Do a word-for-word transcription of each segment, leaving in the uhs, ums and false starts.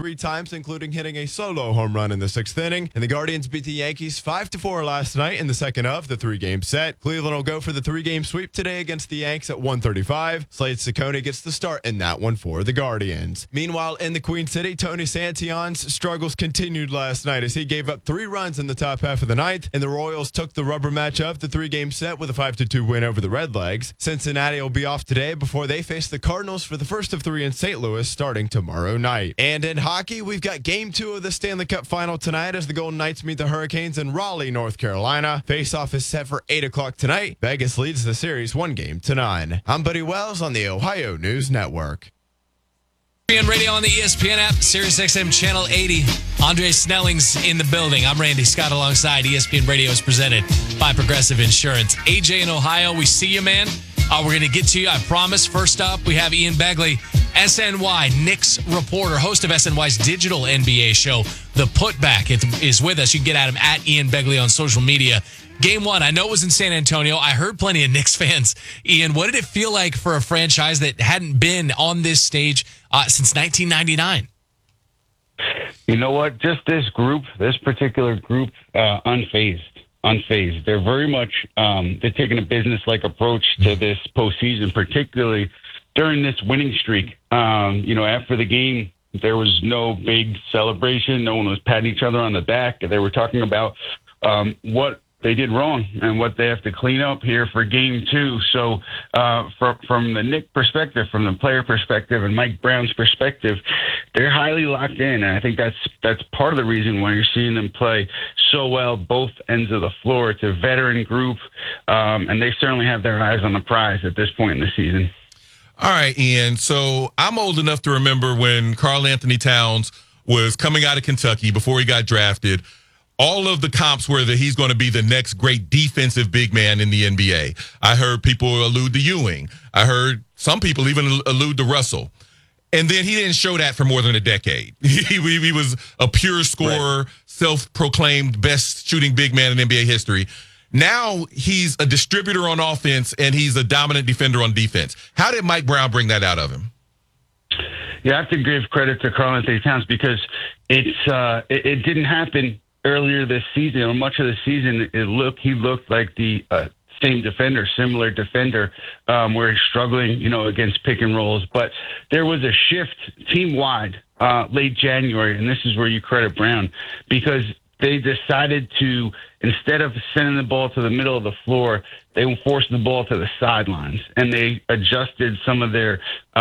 three times, including hitting a solo home run in the sixth inning. And the Guardians beat the Yankees five to four last night in the second of the three-game set. Cleveland will go for the three-game sweep today against the Yanks at one thirty-five. Slade Ciccone gets the start in that one for the Guardians. Meanwhile, in the Queen City, Tony Santillan's struggles continued last night as he gave up three runs in the top half of the ninth, and the Royals took the rubber match of the three-game set with a five to two win over the Redlegs. Cincinnati will be off today before they face the Cardinals for the first of three in Saint Louis starting tomorrow night. And in hockey, we've got game two of the Stanley Cup final tonight as the Golden Knights meet the Hurricanes in Raleigh, North Carolina. Face-off is set for eight o'clock tonight. Vegas leads the series one game to nine. I'm Buddy Wells on the Ohio News Network. E S P N Radio on the E S P N app, Sirius X M Channel eighty. Andre Snelling's in the building. I'm Randy Scott alongside. E S P N Radio is presented by Progressive Insurance. A J in Ohio, we see you, man. Uh, we're going to get to you, I promise. First up, we have Ian Begley, S N Y Knicks reporter, host of S N Y's digital N B A show, The Putback, it is with us. You can get at him at Ian Begley on social media. Game one, I know it was in San Antonio. I heard plenty of Knicks fans. Ian, what did it feel like for a franchise that hadn't been on this stage uh, since nineteen ninety-nine? You know what? Just this group, this particular group, uh, unfazed. Unfazed. They're very much, um, they're taking a business-like approach to this postseason, particularly during this winning streak. Um, you know, after the game, there was no big celebration. No one was patting each other on the back. They were talking about um, what they did wrong and what they have to clean up here for game two. So uh, from, from the Knick perspective, from the player perspective and Mike Brown's perspective, they're highly locked in. And I think that's that's part of the reason why you're seeing them play so well both ends of the floor. It's a veteran group, um, and they certainly have their eyes on the prize at this point in the season. All right, Ian. So I'm old enough to remember when Karl Anthony Towns was coming out of Kentucky before he got drafted. All of the comps were that he's going to be the next great defensive big man in the N B A. I heard people allude to Ewing. I heard some people even allude to Russell. And then he didn't show that for more than a decade. he, he was a pure scorer, right. Self-proclaimed best shooting big man in N B A history. Now he's a distributor on offense, and he's a dominant defender on defense. How did Mike Brown bring that out of him? You have to give credit to Karl Anthony Towns because it's uh, it, it didn't happen earlier this season. Or much of the season, it looked he looked like the uh, same defender, similar defender, um, where he's struggling, you know, against pick and rolls. But there was a shift team wide uh, late January, and this is where you credit Brown because they decided to, instead of sending the ball to the middle of the floor, they forced the ball to the sidelines, and they adjusted some of their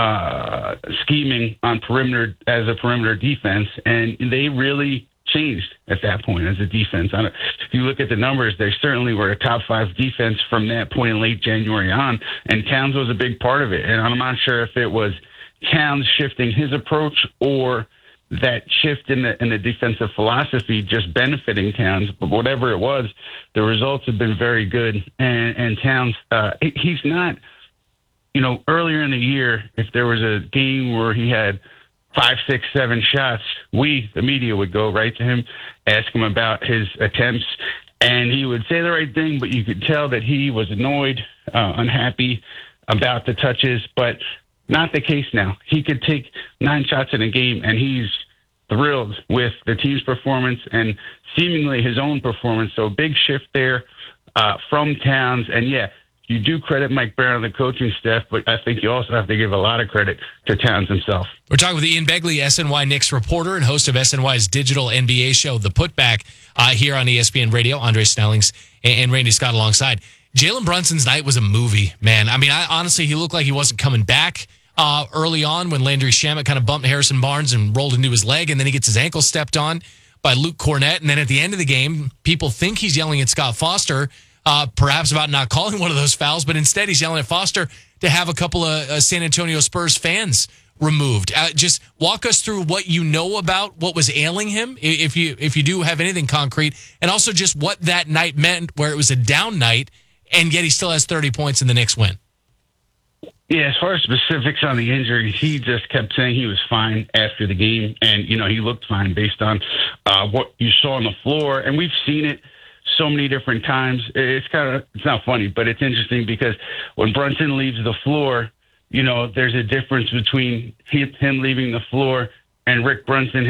uh, scheming on perimeter as a perimeter defense, and they really changed at that point as a defense. I don't, if you look at the numbers, they certainly were a top five defense from that point in late January on, and Towns was a big part of it. And I'm not sure if it was Towns shifting his approach or that shift in the in the defensive philosophy just benefiting Towns, but whatever it was, the results have been very good. And, and Towns, uh, he's not, you know, earlier in the year, if there was a game where he had five, six, seven shots, we, the media, would go right to him, ask him about his attempts, and he would say the right thing, but you could tell that he was annoyed, uh, unhappy about the touches, but not the case now. He could take nine shots in a game, and he's thrilled with the team's performance and seemingly his own performance. So a big shift there uh, from Towns. And, yeah, you do credit Mike Brown and the coaching staff, but I think you also have to give a lot of credit to Towns himself. We're talking with Ian Begley, S N Y Knicks reporter and host of S N Y's digital N B A show, The Putback, uh, here on E S P N Radio. Andre Snellings and, and Randy Scott alongside. Jalen Brunson's night was a movie, man. I mean, I, honestly, he looked like he wasn't coming back uh, early on when Landry Shamet kind of bumped Harrison Barnes and rolled into his leg, and then he gets his ankle stepped on by Luke Cornett. And then at the end of the game, people think he's yelling at Scott Foster, uh, perhaps about not calling one of those fouls, but instead he's yelling at Foster to have a couple of uh, San Antonio Spurs fans removed. Uh, just walk us through what you know about what was ailing him, if you if you do have anything concrete, and also just what that night meant, where it was a down night, and yet he still has thirty points in the Knicks win. Yeah, as far as specifics on the injury, he just kept saying he was fine after the game, and you know he looked fine based on uh, what you saw on the floor, and we've seen it so many different times. It's kind of it's not funny, but it's interesting because when Brunson leaves the floor, you know, there's a difference between him leaving the floor and Rick Brunson